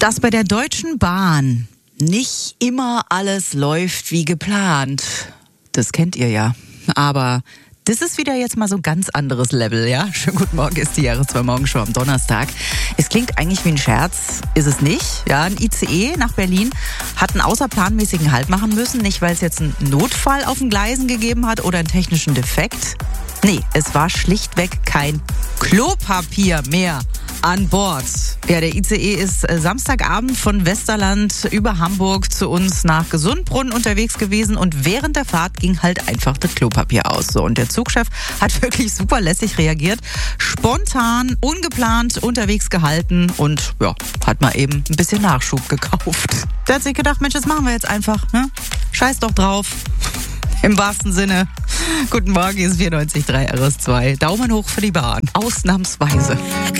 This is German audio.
Dass bei der Deutschen Bahn nicht immer alles läuft wie geplant, das kennt ihr ja. Aber das ist wieder jetzt mal so ein ganz anderes Level, ja? Schönen guten Morgen, ist die RS2 Morgenshow am Donnerstag. Es klingt eigentlich wie ein Scherz, ist es nicht. Ja, ein ICE nach Berlin hat einen außerplanmäßigen Halt machen müssen. Nicht, weil es jetzt einen Notfall auf den Gleisen gegeben hat oder einen technischen Defekt. Nee, es war schlichtweg kein Klopapier mehr an Bord. Ja, der ICE ist Samstagabend von Westerland über Hamburg zu uns nach Gesundbrunnen unterwegs gewesen und während der Fahrt ging halt einfach das Klopapier aus. So, und der Zugchef hat wirklich super lässig reagiert, spontan, ungeplant unterwegs gehalten und ja, hat mal eben ein bisschen Nachschub gekauft. Der hat sich gedacht, Mensch, das machen wir jetzt einfach, ne? Scheiß doch drauf. Im wahrsten Sinne. Guten Morgen, hier ist 94.3 RS2. Daumen hoch für die Bahn. Ausnahmsweise.